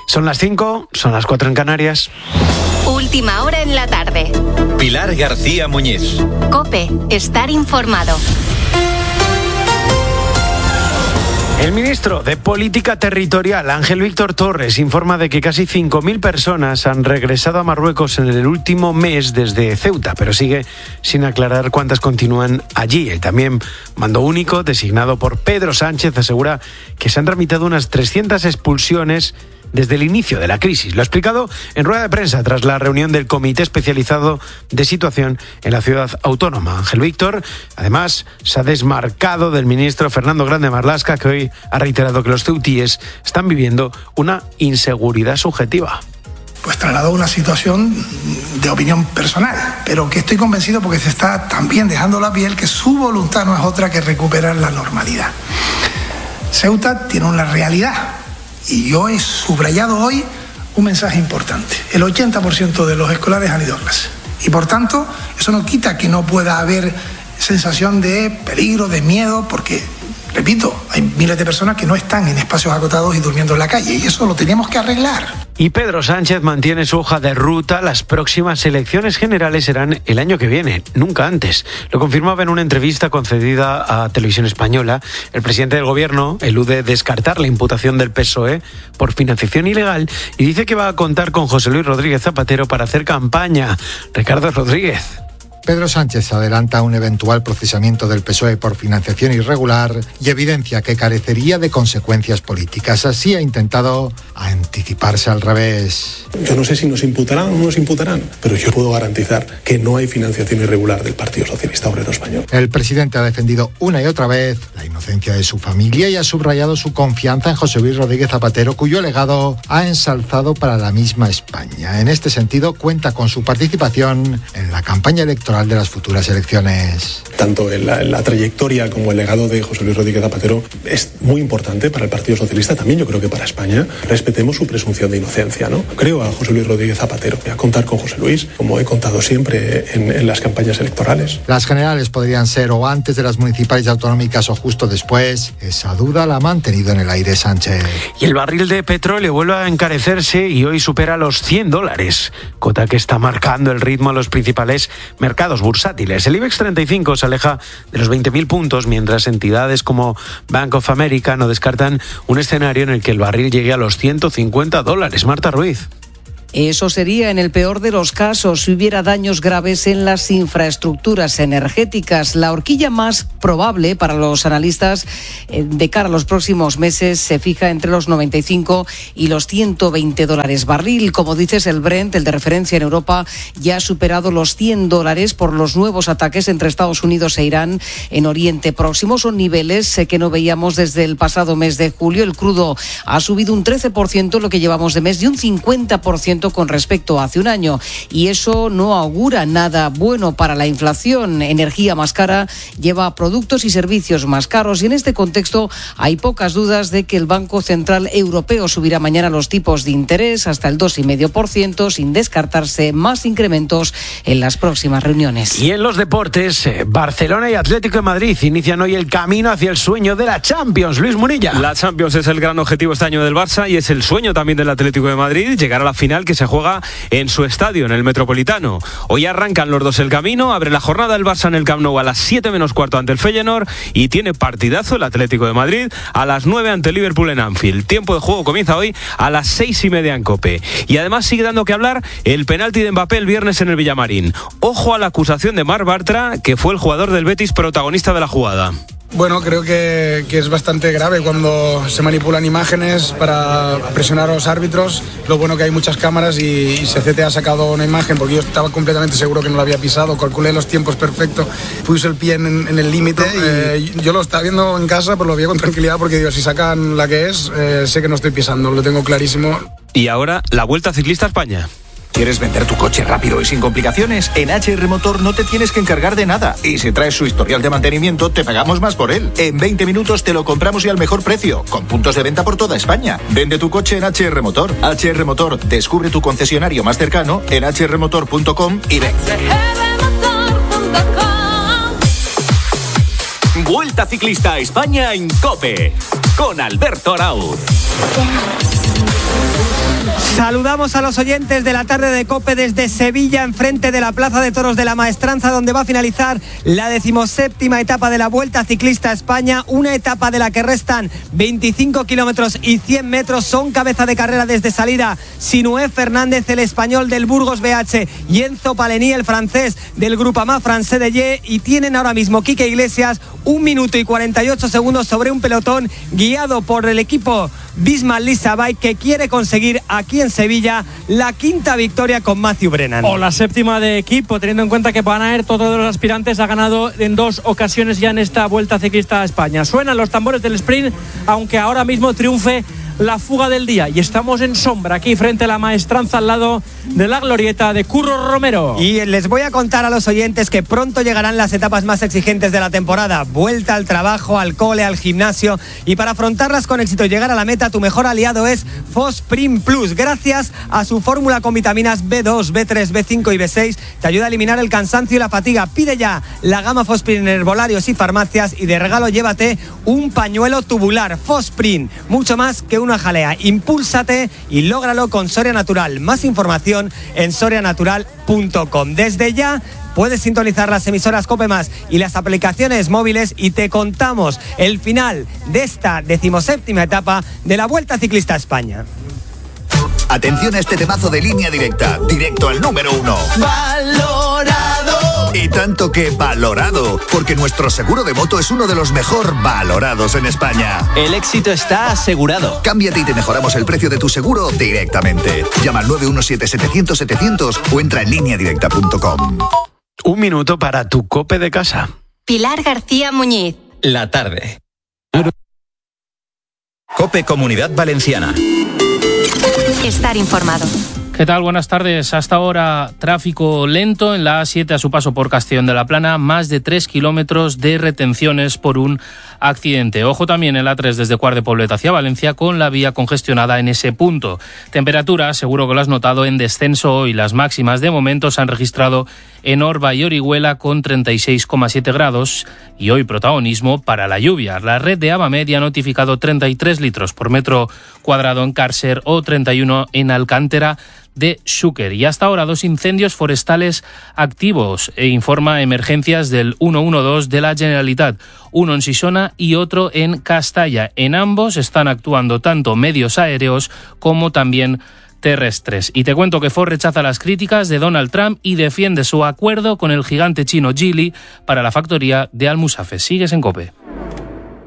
Son las 5, son las 4 en Canarias. Última hora en la tarde. Pilar García Muñiz. COPE, estar informado. El ministro de Política Territorial, Ángel Víctor Torres, informa de que casi 5.000 personas han regresado a Marruecos en el último mes desde Ceuta, pero sigue sin aclarar cuántas continúan allí. El también mando único, designado por Pedro Sánchez, asegura que se han tramitado unas 300 expulsiones desde el inicio de la crisis. Lo ha explicado en rueda de prensa tras la reunión del Comité Especializado de Situación en la Ciudad Autónoma. Ángel Víctor, además, se ha desmarcado del ministro Fernando Grande Marlaska, que hoy ha reiterado que los ceutíes están viviendo una inseguridad subjetiva. Pues trasladó una situación de opinión personal, pero que estoy convencido porque se está también dejando la piel que su voluntad no es otra que recuperar la normalidad. Ceuta tiene una realidad. Y yo he subrayado hoy un mensaje importante. El 80% de los escolares han ido a clase. Y por tanto, eso no quita que no pueda haber sensación de peligro, de miedo, porque, repito, hay miles de personas que no están en espacios acotados y durmiendo en la calle. Y eso lo teníamos que arreglar. Y Pedro Sánchez mantiene su hoja de ruta. Las próximas elecciones generales serán el año que viene, nunca antes. Lo confirmaba en una entrevista concedida a Televisión Española. El presidente del gobierno elude descartar la imputación del PSOE por financiación ilegal y dice que va a contar con José Luis Rodríguez Zapatero para hacer campaña. Ricardo Rodríguez. Pedro Sánchez adelanta un eventual procesamiento del PSOE por financiación irregular y evidencia que carecería de consecuencias políticas. Así ha intentado anticiparse al revés. Yo no sé si nos imputarán o no nos imputarán, pero yo puedo garantizar que no hay financiación irregular del Partido Socialista Obrero Español. El presidente ha defendido una y otra vez la inocencia de su familia y ha subrayado su confianza en José Luis Rodríguez Zapatero, cuyo legado ha ensalzado para la misma España. En este sentido, cuenta con su participación en la campaña electoral de las futuras elecciones. Tanto la trayectoria como el legado de José Luis Rodríguez Zapatero es muy importante para el Partido Socialista, también yo creo que para España. Respetemos su presunción de inocencia, ¿no? Creo a José Luis Rodríguez Zapatero. Voy a contar con José Luis, como he contado siempre en las campañas electorales. Las generales podrían ser o antes de las municipales y autonómicas o justo después. Esa duda la ha mantenido en el aire Sánchez. Y el barril de petróleo vuelve a encarecerse y hoy supera los $100, cota que está marcando el ritmo a los principales mercados bursátiles. El IBEX 35 se aleja de los 20.000 puntos, mientras entidades como Bank of America no descartan un escenario en el que el barril llegue a los $150. Marta Ruiz. Eso sería en el peor de los casos si hubiera daños graves en las infraestructuras energéticas. La horquilla más probable para los analistas de cara a los próximos meses se fija entre los 95 y los $120 barril. Como dices, el Brent, el de referencia en Europa, ya ha superado los $100 por los nuevos ataques entre Estados Unidos e Irán en Oriente Próximo. Son niveles que no veíamos desde el pasado mes de julio. El crudo ha subido un 13% lo que llevamos de mes y un 50% con respecto a hace un año, y eso no augura nada bueno para la inflación. Energía más cara lleva productos y servicios más caros, y en este contexto hay pocas dudas de que el Banco Central Europeo subirá mañana los tipos de interés hasta el 2,5%, sin descartarse más incrementos en las próximas reuniones. Y en los deportes, Barcelona y Atlético de Madrid inician hoy el camino hacia el sueño de la Champions. Luis Munilla. La Champions es el gran objetivo este año del Barça y es el sueño también del Atlético de Madrid, llegar a la final que se juega en su estadio, en el Metropolitano. Hoy arrancan los dos el camino, abre la jornada el Barça en el Camp Nou a las 7 menos cuarto ante el Feyenoord y tiene partidazo el Atlético de Madrid a las 9 ante el Liverpool en Anfield. Tiempo de juego comienza hoy a las 6:30 en COPE. Y además sigue dando que hablar el penalti de Mbappé el viernes en el Villamarín. Ojo a la acusación de Marc Bartra, que fue el jugador del Betis protagonista de la jugada. Bueno, creo que es bastante grave cuando se manipulan imágenes para presionar a los árbitros. Lo bueno que hay muchas cámaras y CCT ha sacado una imagen, porque yo estaba completamente seguro que no lo había pisado, calculé los tiempos perfectos, puse el pie en el límite. Yo lo estaba viendo en casa, pero lo vi con tranquilidad porque digo, si sacan la que es, sé que no estoy pisando, lo tengo clarísimo. Y ahora la Vuelta Ciclista a España. ¿Quieres vender tu coche rápido y sin complicaciones? En HR Motor no te tienes que encargar de nada. Y si traes su historial de mantenimiento, te pagamos más por él. En 20 minutos te lo compramos y al mejor precio, con puntos de venta por toda España. Vende tu coche en HR Motor. HR Motor, descubre tu concesionario más cercano en hrmotor.com y ven. Vuelta Ciclista a España en COPE, con Alberto Arauz. Saludamos a los oyentes de la tarde de COPE desde Sevilla, enfrente de la Plaza de Toros de la Maestranza, donde va a finalizar la 17ª etapa de la Vuelta Ciclista a España, una etapa de la que restan 25 kilómetros y 100 metros. Son cabeza de carrera desde salida Sinué Fernández, el español del Burgos BH, y Enzo Palení, el francés del Groupama Français de Ye, y tienen ahora mismo Quique Iglesias 1 minuto y 48 segundos sobre un pelotón guiado por el equipo Visma-Lease Bike, que quiere conseguir aquí en Sevilla la 5ª victoria con Matthew Brennan. O la 7ª de equipo, teniendo en cuenta que Van Aert, todos los aspirantes, ha ganado en 2 ocasiones ya en esta Vuelta Ciclista a España. Suenan los tambores del sprint, aunque ahora mismo triunfe la fuga del día, y estamos en sombra aquí frente a la Maestranza, al lado de la glorieta de Curro Romero. Y les voy a contar a los oyentes que pronto llegarán las etapas más exigentes de la temporada. Vuelta al trabajo, al cole, al gimnasio, y para afrontarlas con éxito y llegar a la meta, tu mejor aliado es Fosprin Plus. Gracias a su fórmula con vitaminas B2, B3, B5 y B6, te ayuda a eliminar el cansancio y la fatiga. Pide ya la gama Fosprin en herbolarios y farmacias, y de regalo llévate un pañuelo tubular. Fosprin, mucho más que una jalea. Impúlsate y lógralo con Soria Natural. Más información en sorianatural.com. Desde ya puedes sintonizar las emisoras COPE+ y las aplicaciones móviles, y te contamos el final de esta 17ª etapa de la Vuelta Ciclista a España. Atención a este temazo de Línea Directa, directo al número 1. ¡Valorado! Y tanto que valorado, porque nuestro seguro de moto es uno de los mejor valorados en España. El éxito está asegurado. Cámbiate y te mejoramos el precio de tu seguro directamente. Llama al 917-700-700 o entra en lineadirecta.com. 1 minuto para tu COPE de casa. Pilar García Muñiz. La tarde. COPE Comunidad Valenciana. Estar informado. ¿Qué tal? Buenas tardes. Hasta ahora tráfico lento en la A7 a su paso por Castellón de la Plana, más de 3 kilómetros de retenciones por un accidente. Ojo también en la A3 desde Cuart de Poblet hacia Valencia, con la vía congestionada en ese punto. Temperatura, seguro que lo has notado, en descenso hoy. Las máximas de momento se han registrado en Orba y Orihuela con 36,7 grados, y hoy protagonismo para la lluvia. La red de Avamed ha notificado 33 litros por metro cuadrado en Càrcer o 31 en Alcántera de Xúquer. Y hasta ahora 2 incendios forestales activos, informa Emergencias del 112 de la Generalitat, uno en Sisona y otro en Castalla. En ambos están actuando tanto medios aéreos como también terrestres. Y te cuento que Ford rechaza las críticas de Donald Trump y defiende su acuerdo con el gigante chino Geely para la factoría de Almusafes. Sigues en COPE.